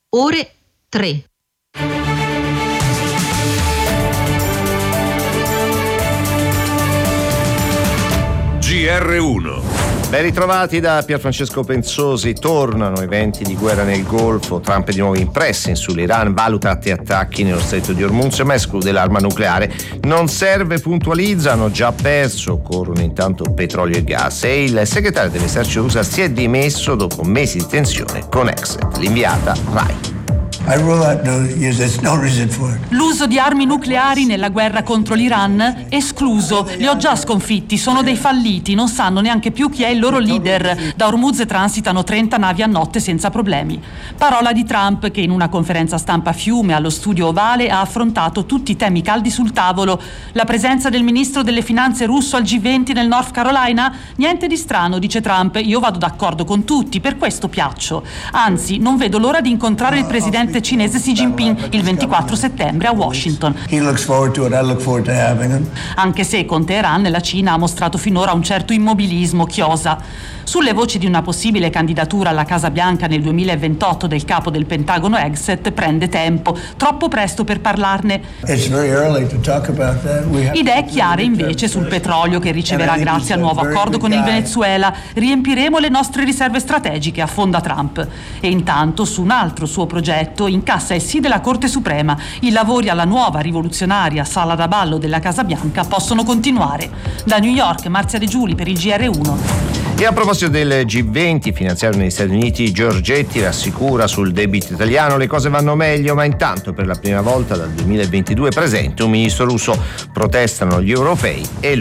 ore 3. GR1. Ben ritrovati da Pierfrancesco Penzosi. Tornano i venti di guerra nel Golfo. Trump è di nuovo in pressing sull'Iran, valuta attacchi nello stretto di Hormuz, ma esclude l'arma nucleare. Non serve, puntualizza, hanno già perso, occorrono intanto petrolio e gas. E il segretario dell'esercito USA si è dimesso dopo mesi di tensione con Exet, l'inviata Rai. L'uso di armi nucleari nella guerra contro l'Iran? Escluso. Li ho già sconfitti, sono dei falliti, non sanno neanche più chi è il loro leader. Da Hormuz transitano 30 navi a notte senza problemi. Parola di Trump che in una conferenza stampa a Fiume allo studio Ovale ha affrontato tutti i temi caldi sul tavolo. La presenza del ministro delle finanze russo al G20 nel North Carolina? Niente di strano, dice Trump, io vado d'accordo con tutti, per questo piaccio. Anzi, non vedo l'ora di incontrare il presidente cinese Xi Jinping il 24 settembre a Washington. Anche se con Teheran la Cina ha mostrato finora un certo immobilismo, chiosa. Sulle voci di una possibile candidatura alla Casa Bianca nel 2028 del capo del Pentagono Exet prende tempo, troppo presto per parlarne. Idee chiare invece sul petrolio che riceverà grazie al nuovo accordo con il Venezuela. Riempiremo le nostre riserve strategiche, affonda Trump. E intanto su un altro suo progetto incassa il sì della Corte Suprema. I lavori alla nuova rivoluzionaria sala da ballo della Casa Bianca possono continuare. Da New York, Marzia De Giuli per il GR1. E a proposito del G20, finanziario negli Stati Uniti, Giorgetti rassicura sul debito italiano, le cose vanno meglio, ma intanto per la prima volta dal 2022 presente un ministro russo. Protestano gli europei e